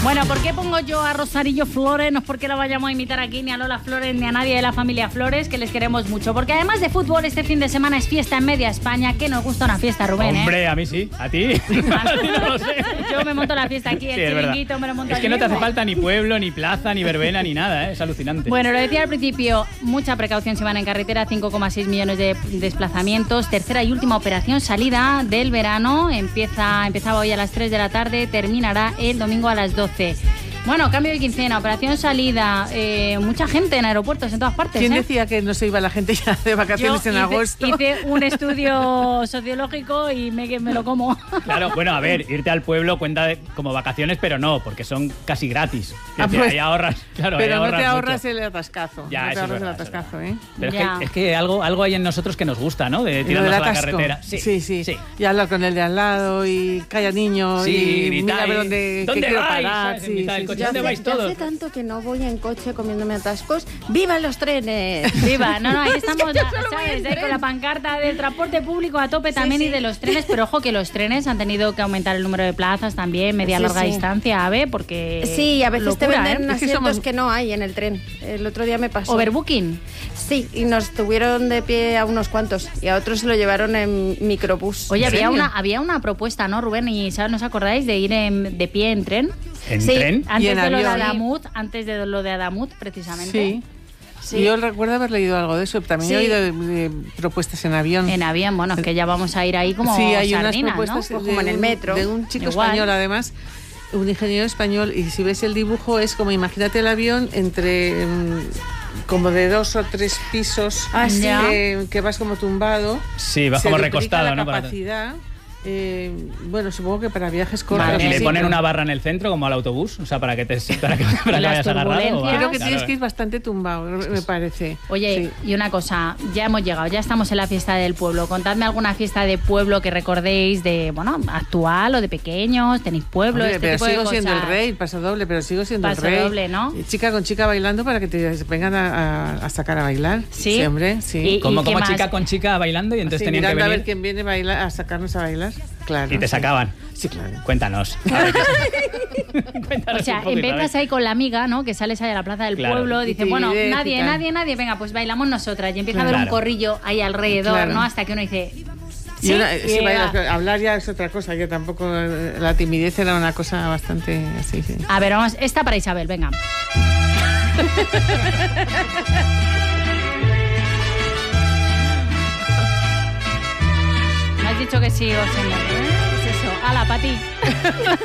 Bueno, ¿por qué pongo yo a Rosario Flores? No es porque la vayamos a imitar aquí, ni a Lola Flores, ni a nadie de la familia Flores, que les queremos mucho. Porque además de fútbol, este fin de semana es fiesta en media España. Que nos gusta una fiesta, Rubén, Hombre, a mí sí. ¿A ti? A ti no lo sé. Yo me monto la fiesta aquí, el chiringuito me lo monto. Es que no te hace falta ni pueblo, ni plaza, ni verbena, ni nada, ¿eh? Es alucinante. Bueno, lo decía al principio, mucha precaución si van en carretera, 5,6 millones de desplazamientos. Tercera y última operación, salida del verano. Empezaba hoy a las 3 de la tarde, terminará el domingo a las 12. Bueno, cambio de quincena, operación salida, mucha gente en aeropuertos en todas partes. ¿Quién decía que no se iba la gente ya de vacaciones en agosto? Hice un estudio sociológico y me lo como. Claro, bueno, a ver, irte al pueblo cuenta como vacaciones, pero no, porque son casi gratis. Pues, ahí ahorras, claro, pero ahí no te ahorras mucho. el atascazo. Ya, no te ahorras verdad, el atascazo, ¿eh? Pero es que algo hay en nosotros que nos gusta, ¿no? De tirarnos a la carretera. Sí. Y hablar con el de al lado y calla niño y mira a ver dónde quiero parar. ¿Dónde vais todos? Hace tanto que no voy en coche comiéndome atascos. ¡Vivan los trenes! ¡Viva! No, ahí estamos, ¿sabes? Ahí con la pancarta del transporte público a tope también y de los trenes, pero ojo que los trenes han tenido que aumentar el número de plazas también, larga distancia, porque... Sí, a veces locura, te venden asientos es que no hay en el tren. El otro día me pasó. ¿Overbooking? Sí, y nos tuvieron de pie a unos cuantos y a otros se lo llevaron en microbús. Oye, había una propuesta, ¿no, Rubén? ¿Y ¿no os acordáis de ir de pie en tren? ¿En tren? Antes de lo de Adamut, precisamente. Sí. Sí. Yo recuerdo haber leído algo de eso. También he oído de propuestas en avión. En avión, bueno, es que ya vamos a ir ahí como hay sardinas, unas propuestas, ¿no? Como en el metro. De un chico Igual. español, además, un ingeniero español, y si ves el dibujo es como, imagínate el avión entre como de 2 o 3 pisos, que vas como tumbado. Sí, vas como recostado, la ¿no? capacidad. Bueno, supongo que para viajes cortos. Y le ponen una barra en el centro como al autobús, o sea, para que vayas agarrado. Creo que tienes que ir bastante tumbado, me parece. Oye, y una cosa, ya hemos llegado, ya estamos en la fiesta del pueblo. Contadme alguna fiesta de pueblo que recordéis de, actual o de pequeños, tenéis pueblo, Hombre, este pero tipo de sigo cosas. siendo el rey, paso doble, pero sigo siendo el rey. Paso doble, ¿no? Chica con chica bailando para que te vengan a sacar a bailar. Sí, hombre, sí. Como más? Chica con chica bailando y entonces tenían que venir. A ver quién viene a sacarnos a bailar. Claro. Y te sacaban. Sí, claro. Cuéntanos. O sea, empiezas ahí con la amiga, ¿no? Que sales ahí a la plaza del pueblo, dices, bueno, nadie, venga, pues bailamos nosotras. Y empieza a haber un corrillo ahí alrededor, ¿no? Hasta que uno dice... hablar ya es otra cosa. Yo tampoco... La timidez era una cosa bastante así, sí. A ver, vamos, esta para Isabel, venga. Me has dicho que sí, o señor. ¿Qué es eso? ¡Hala, para ti!